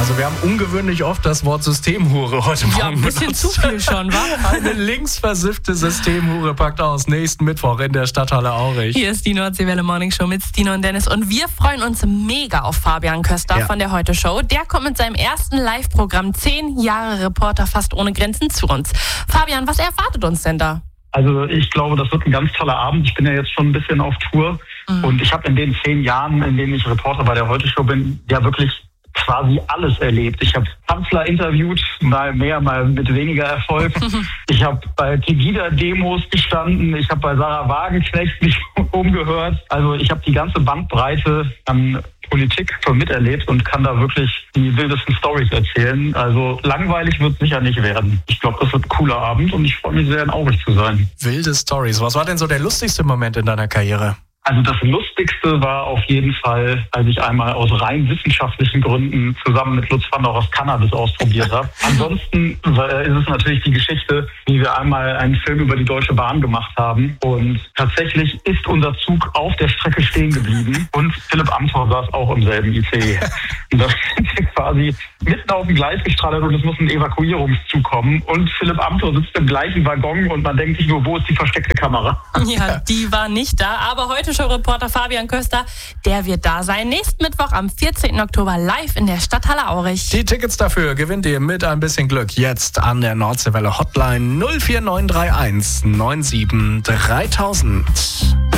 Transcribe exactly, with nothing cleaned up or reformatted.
Also wir haben ungewöhnlich oft das Wort Systemhure heute Morgen Ja, ein bisschen benutzt. zu viel schon, wa? Eine linksversiffte Systemhure packt aus. Nächsten Mittwoch in der Stadthalle Aurich. Hier ist die Nordseewelle Morning Show mit Stino und Dennis und wir freuen uns mega auf Fabian Köster Ja. von der Heute Show. Der kommt mit seinem ersten Live-Programm zehn Jahre Reporter fast ohne Grenzen zu uns. Fabian, was erwartet uns denn da? Also ich glaube, das wird ein ganz toller Abend. Ich bin ja jetzt schon ein bisschen auf Tour mhm. und ich habe in den zehn Jahren, in denen ich Reporter bei der Heute Show bin, ja wirklich quasi alles erlebt. Ich habe Kanzler interviewt, mal mehr, mal mit weniger Erfolg. Ich habe bei Pegida-Demos gestanden, ich habe bei Sarah Wagenknecht mich umgehört. Also ich habe die ganze Bandbreite an Politik schon miterlebt und kann da wirklich die wildesten Storys erzählen. Also langweilig wird es sicher nicht werden. Ich glaube, das wird ein cooler Abend und ich freue mich sehr, in Aurich zu sein. Wilde Stories. Was war denn so der lustigste Moment in deiner Karriere? Also das Lustigste war auf jeden Fall, als ich einmal aus rein wissenschaftlichen Gründen zusammen mit Lutz van der Horst Cannabis ausprobiert habe. Ansonsten ist es natürlich die Geschichte, wie wir einmal einen Film über die Deutsche Bahn gemacht haben. Und tatsächlich ist unser Zug auf der Strecke stehen geblieben und Philipp Amthor saß auch im selben I C E. Und da sind wir quasi mitten auf dem Gleis gestrahlt und es muss ein Evakuierungszug kommen. Und Philipp Amthor sitzt im gleichen Waggon und man denkt sich nur, wo ist die versteckte Kamera? Ja, die war nicht da, aber heute Show-Reporter Fabian Köster, der wird da sein. Nächsten Mittwoch am vierzehnten Oktober live in der Stadthalle Aurich. Die Tickets dafür gewinnt ihr mit ein bisschen Glück jetzt an der Nordseewelle Hotline null vier neun drei eins neun sieben dreitausend.